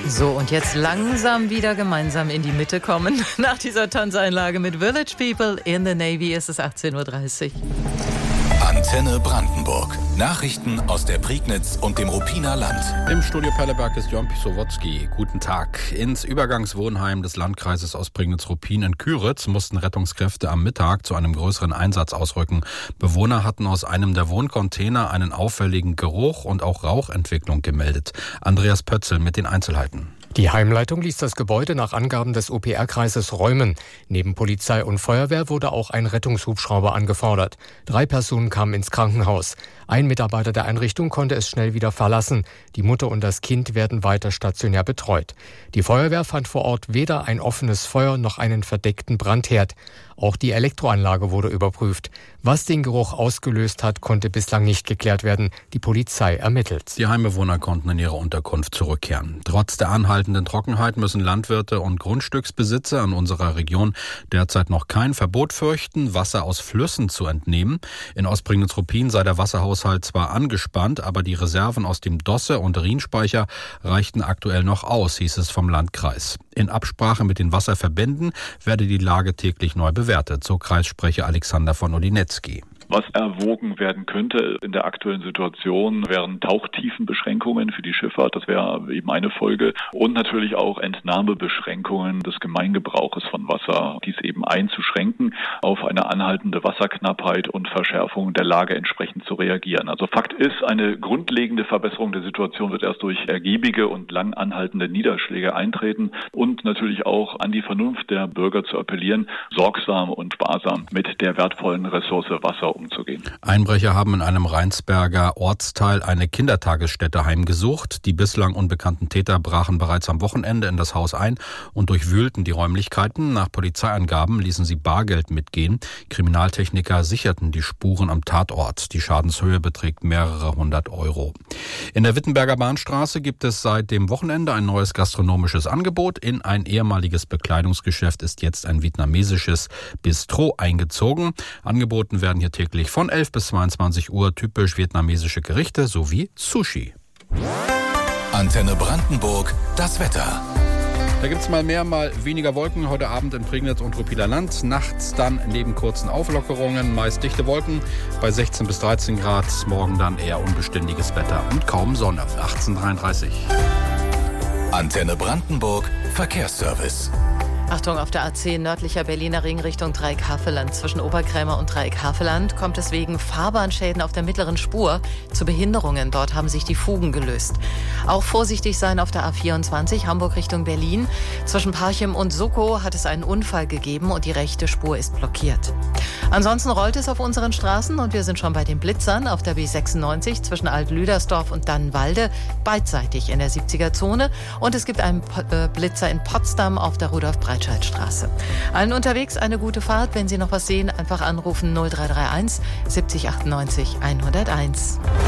So, und jetzt langsam wieder gemeinsam in die Mitte kommen. Nach dieser Tanzeinlage mit Village People in the Navy ist es 18.30 Uhr. Antenne Brandenburg. Nachrichten aus der Prignitz und dem Ruppiner Land. Im Studio Perleberg ist Jörn Pisowotzki. Guten Tag. Ins Übergangswohnheim des Landkreises Ostprignitz-Ruppin in Küritz mussten Rettungskräfte am Mittag zu einem größeren Einsatz ausrücken. Bewohner hatten aus einem der Wohncontainer einen auffälligen Geruch und auch Rauchentwicklung gemeldet. Andreas Pötzel mit den Einzelheiten. Die Heimleitung ließ das Gebäude nach Angaben des OPR-Kreises räumen. Neben Polizei und Feuerwehr wurde auch ein Rettungshubschrauber angefordert. 3 Personen kamen ins Krankenhaus. Ein Mitarbeiter der Einrichtung konnte es schnell wieder verlassen. Die Mutter und das Kind werden weiter stationär betreut. Die Feuerwehr fand vor Ort weder ein offenes Feuer noch einen verdeckten Brandherd. Auch die Elektroanlage wurde überprüft. Was den Geruch ausgelöst hat, konnte bislang nicht geklärt werden. Die Polizei ermittelt. Die Heimbewohner konnten in ihre Unterkunft zurückkehren. Trotz der anhaltenden Trockenheit müssen Landwirte und Grundstücksbesitzer in unserer Region derzeit noch kein Verbot fürchten, Wasser aus Flüssen zu entnehmen. In Ostprignitz-Ruppin sei der Wasserhaushalt zwar angespannt, aber die Reserven aus dem Dosse- und Rienspeicher reichten aktuell noch aus, hieß es vom Landkreis. In Absprache mit den Wasserverbänden werde die Lage täglich neu bewertet, so Kreissprecher Alexander von Olinetzki. Was erwogen werden könnte in der aktuellen Situation, wären Tauchtiefenbeschränkungen für die Schifffahrt, das wäre eben eine Folge, und natürlich auch Entnahmebeschränkungen des Gemeingebrauches von Wasser, dies eben einzuschränken, auf eine anhaltende Wasserknappheit und Verschärfung der Lage entsprechend zu reagieren. Also Fakt ist, eine grundlegende Verbesserung der Situation wird erst durch ergiebige und lang anhaltende Niederschläge eintreten und natürlich auch an die Vernunft der Bürger zu appellieren, sorgsam und sparsam mit der wertvollen Ressource Wasser umzugehen. Einbrecher haben in einem Rheinsberger Ortsteil eine Kindertagesstätte heimgesucht. Die bislang unbekannten Täter brachen bereits am Wochenende in das Haus ein und durchwühlten die Räumlichkeiten. Nach Polizeiangaben ließen sie Bargeld mitgehen. Kriminaltechniker sicherten die Spuren am Tatort. Die Schadenshöhe beträgt mehrere 100 Euro. In der Wittenberger Bahnstraße gibt es seit dem Wochenende ein neues gastronomisches Angebot. In ein ehemaliges Bekleidungsgeschäft ist jetzt ein vietnamesisches Bistro eingezogen. Angeboten werden hier täglich von 11 bis 22 Uhr typisch vietnamesische Gerichte sowie Sushi. Antenne Brandenburg, das Wetter. Da gibt es mal mehr, mal weniger Wolken. Heute Abend in Prignitz und Ruppiner Land. Nachts dann neben kurzen Auflockerungen meist dichte Wolken bei 16 bis 13 Grad. Morgen dann eher unbeständiges Wetter und kaum Sonne. 18:33. Antenne Brandenburg, Verkehrsservice. Achtung, auf der A10 nördlicher Berliner Ring Richtung Dreieck-Havelland. Zwischen Oberkrämer und Dreieck-Havelland kommt es wegen Fahrbahnschäden auf der mittleren Spur zu Behinderungen. Dort haben sich die Fugen gelöst. Auch vorsichtig sein auf der A24 Hamburg Richtung Berlin. Zwischen Parchim und Suckow hat es einen Unfall gegeben und die rechte Spur ist blockiert. Ansonsten rollt es auf unseren Straßen und wir sind schon bei den Blitzern auf der B96 zwischen Alt-Lüdersdorf und Dannenwalde, beidseitig in der 70er-Zone. Und es gibt einen Blitzer in Potsdam auf der Rudolf-Breitscheid-Straße. Allen unterwegs eine gute Fahrt. Wenn Sie noch was sehen, einfach anrufen 0331 70 98 101.